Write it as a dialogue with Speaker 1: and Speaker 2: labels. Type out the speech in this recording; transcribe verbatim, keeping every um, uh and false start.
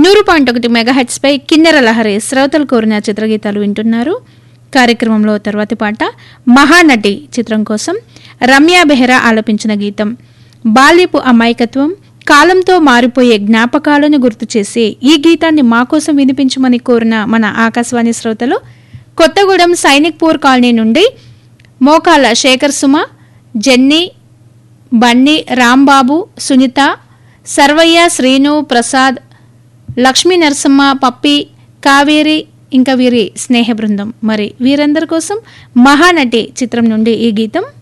Speaker 1: నూరు పాయింట్ ఒకటి మెగాహెట్స్ పై కిన్నెర లహరి శ్రోతలు కోరిన చిత్రగీతాలు వింటున్నారు. కార్యక్రమంలో తర్వాతి పాట మహానటి చిత్రం కోసం రమ్య బెహ్రా ఆలపించిన గీతం. బాల్యపు అమాయకత్వం, కాలంతో మారిపోయే జ్ఞాపకాలను గుర్తు చేసి ఈ గీతాన్ని మా కోసం వినిపించమని కోరిన మన ఆకాశవాణి శ్రోతలు కొత్తగూడెం సైనిక్పూర్ కాలనీ నుండి మోకాల శేఖర్ సుమ, జెన్నీ, బన్నీ, రాంబాబు, సునీత, సర్వయ్య, శ్రీను, ప్రసాద్, లక్ష్మీ నరసమ్మ, పప్పి, కావేరి, ఇంకా వీరి స్నేహ బృందం. మరి వీరందరి కోసం మహానటి చిత్రం నుండి ఈ గీతం.